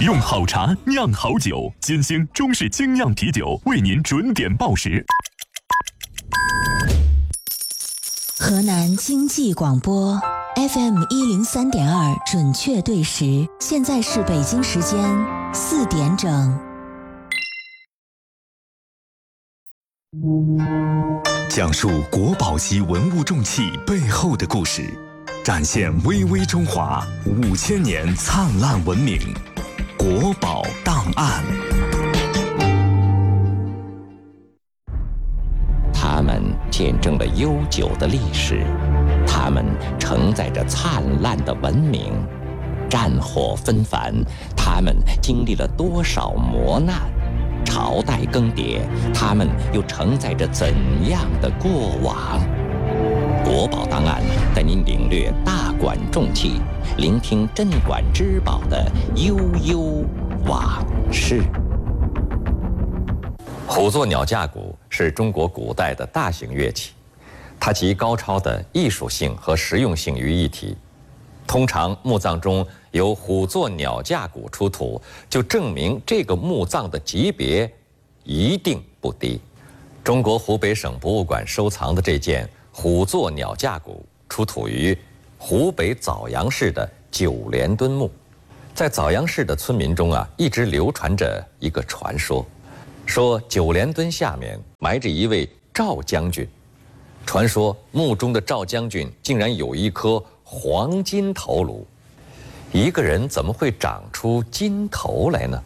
用好茶酿好酒，金星中式精酿啤酒为您准点报时。 河南经济广播 FM 103.2准确对时，现在是北京时间4点整。 讲述国宝级文物重器背后的故事，展现巍巍中华5000年灿烂文明。国宝档案。 他们见证了悠久的历史，他们承载着灿烂的文明。战火纷繁，他们经历了多少磨难？朝代更迭，他们又承载着怎样的过往？国宝档案带您领略大馆重器，聆听镇馆之宝的悠悠往事。虎座鸟架鼓是中国古代的大型乐器，它集高超的艺术性和实用性于一体。通常墓葬中有虎座鸟架鼓出土，就证明这个墓葬的级别一定不低。中国湖北省博物馆收藏的这件虎座鸟架鼓出土于湖北枣阳市的九连墩墓。在枣阳市的村民中一直流传着一个传说，说九连墩下面埋着一位赵将军。传说墓中的赵将军竟然有一颗黄金头颅。一个人怎么会长出金头来呢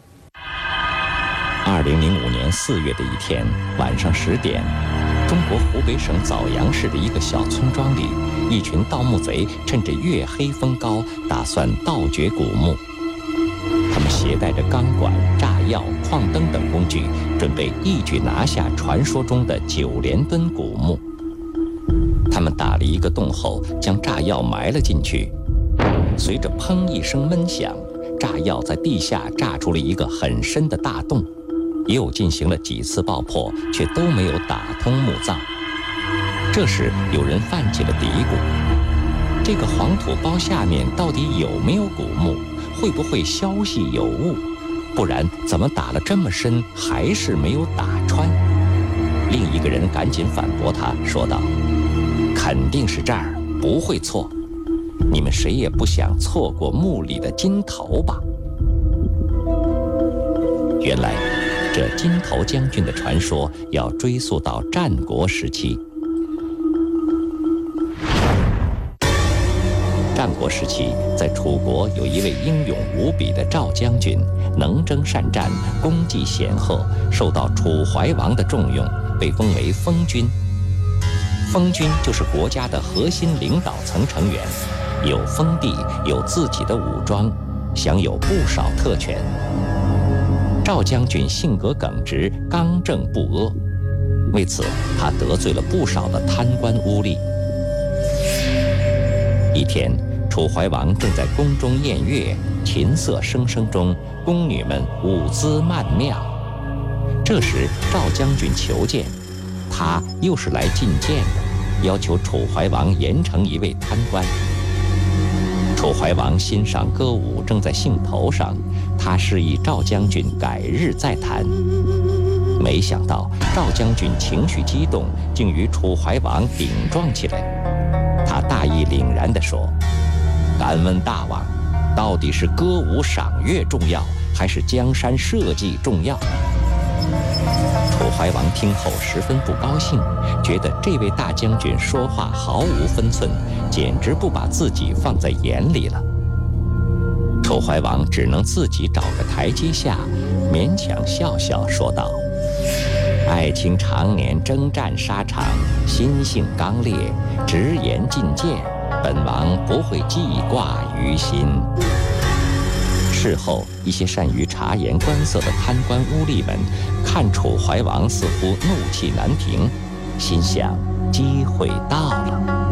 ？2005年4月的一天晚上10点，中国湖北省枣阳市的一个小村庄里，一群盗墓贼趁着月黑风高，打算盗掘古墓。他们携带着钢管、炸药、矿灯等工具，准备一举拿下传说中的九连墩古墓。他们打了一个洞后，将炸药埋了进去。随着砰一声闷响，炸药在地下炸出了一个很深的大洞。又进行了几次爆破，却都没有打通墓葬。这时有人泛起了嘀咕：这个黄土包下面到底有没有古墓？会不会消息有误？不然怎么打了这么深还是没有打穿？另一个人赶紧反驳他，说道：肯定是这儿，不会错。你们谁也不想错过墓里的金头吧？原来这金头将军的传说要追溯到战国时期。战国时期，在楚国有一位英勇无比的赵将军，能征善战，功绩显赫，受到楚怀王的重用，被封为封君。封君就是国家的核心领导层成员，有封地，有自己的武装，享有不少特权。赵将军性格耿直，刚正不阿，为此他得罪了不少的贪官污吏。一天，楚怀王正在宫中宴乐，琴瑟声声中，宫女们舞姿曼妙。这时赵将军求见，他又是来觐见的，要求楚怀王严惩一位贪官。楚怀王欣赏歌舞正在兴头上，他示意赵将军改日再谈。没想到赵将军情绪激动，竟与楚怀王顶撞起来。他大义凛然地说：敢问大王，到底是歌舞赏乐重要，还是江山社稷重要？楚怀王听后十分不高兴，觉得这位大将军说话毫无分寸，简直不把自己放在眼里了。楚怀王只能自己找个台阶下，勉强笑笑说道：爱卿常年征战沙场，心性刚烈，直言进谏，本王不会记挂于心。事后，一些善于察言观色的贪官污吏们看楚怀王似乎怒气难平，心想机会到了。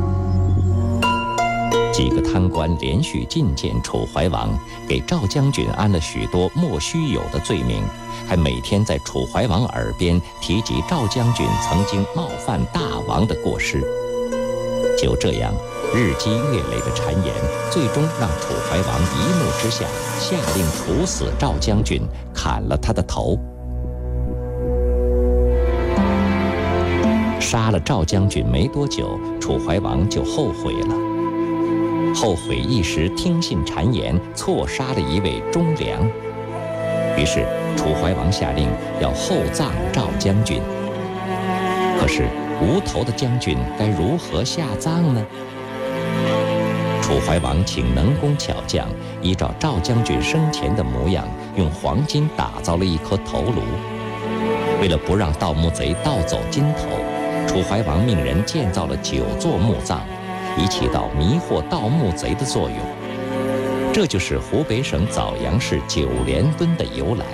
几个贪官连续觐见楚怀王，给赵将军安了许多莫须有的罪名，还每天在楚怀王耳边提及赵将军曾经冒犯大王的过失。就这样， 日积月累的谗言，最终让楚怀王一怒之下下令处死赵将军，砍了他的头。杀了赵将军没多久，楚怀王就后悔了，后悔一时听信谗言，错杀了一位忠良。于是楚怀王下令要厚葬赵将军。可是无头的将军该如何下葬呢？楚怀王请能工巧匠依照赵将军生前的模样，用黄金打造了一颗头颅。为了不让盗墓贼盗走金头，楚怀王命人建造了9座墓葬，以起到迷惑盗墓贼的作用。这就是湖北省枣阳市九连墩的由来。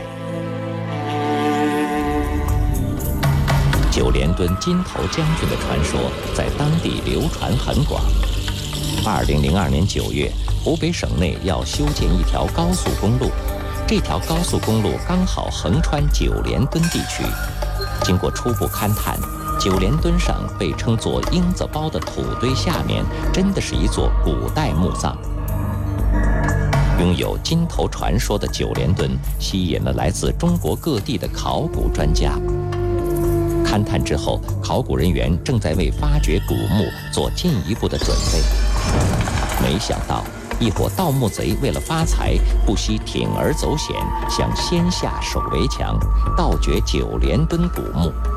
九连墩金头将军的传说在当地流传很广。2002年9月，湖北省内要修建一条高速公路，这条高速公路刚好横穿九连墩地区。经过初步勘探，九连墩上被称作鹰子包的土堆下面，真的是一座古代墓葬。拥有金头传说的九连墩吸引了来自中国各地的考古专家。勘探之后，考古人员正在为发掘古墓做进一步的准备。没想到，一伙盗墓贼为了发财，不惜铤而走险，想先下手为强，盗掘九连墩古墓。